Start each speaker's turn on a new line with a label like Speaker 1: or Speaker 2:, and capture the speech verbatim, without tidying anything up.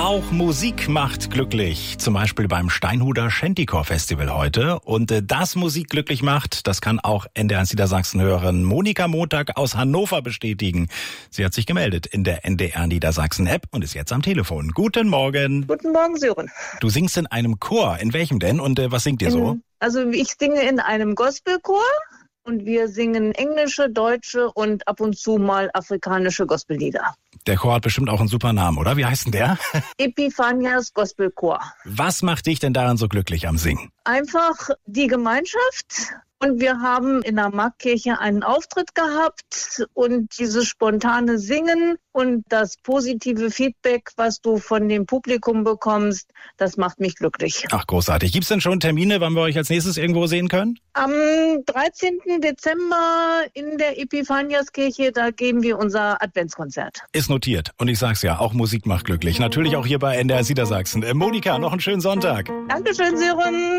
Speaker 1: Auch Musik macht glücklich, zum Beispiel beim Steinhuder Shantycore Festival heute. Und äh, das Musik glücklich macht, das kann auch N D R eins Niedersachsen-Hörerin Monika Montag aus Hannover bestätigen. Sie hat sich gemeldet in der N D R Niedersachsen-App und ist jetzt am Telefon. Guten Morgen.
Speaker 2: Guten Morgen, Sören.
Speaker 1: Du singst in einem Chor. In welchem denn und äh, was singt ihr so?
Speaker 2: In, also ich singe in einem Gospelchor. Und wir singen englische, deutsche und ab und zu mal afrikanische Gospellieder.
Speaker 1: Der Chor hat bestimmt auch einen super Namen, oder? Wie heißt denn der?
Speaker 2: Epiphanias Gospelchor.
Speaker 1: Was macht dich denn daran so glücklich am Singen?
Speaker 2: Einfach die Gemeinschaft. Und wir haben in der Marktkirche einen Auftritt gehabt und dieses spontane Singen und das positive Feedback, was du von dem Publikum bekommst, das macht mich glücklich.
Speaker 1: Ach, großartig. Gibt's denn schon Termine, wann wir euch als nächstes irgendwo sehen können?
Speaker 2: Am dreizehnten Dezember in der Epiphaniaskirche, da geben wir unser Adventskonzert.
Speaker 1: Ist notiert. Und ich sag's ja, auch Musik macht glücklich. Natürlich auch hier bei N D R Niedersachsen. Äh, Monika, noch einen schönen Sonntag.
Speaker 2: Dankeschön, Sören.